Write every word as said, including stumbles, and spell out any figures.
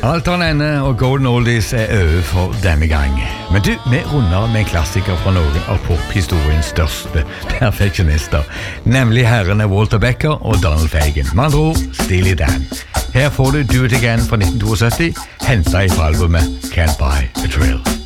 Alt har en ende, og Golden Oldies er over for denne gang. Men du, vi runder med en klassiker fra noen av pophistoriens største perfeksjonister, nemlig herrene Walter Becker og Donald Fagen. Man tror Steely Dan. Her får du Do It Again fra nitten syttito, hentet fra albumet Can't Buy a Thrill.